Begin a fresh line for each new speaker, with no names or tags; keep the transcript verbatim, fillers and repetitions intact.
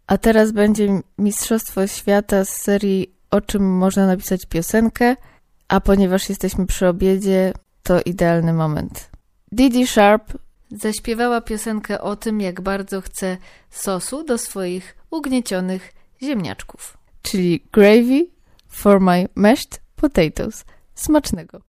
A teraz będzie Mistrzostwo Świata z serii O czym można napisać piosenkę, a ponieważ jesteśmy przy obiedzie, to idealny moment. Dee Sharp zaśpiewała piosenkę o tym, jak bardzo chce sosu do swoich ugniecionych ziemniaczków. Czyli gravy for my mashed potatoes. Smacznego!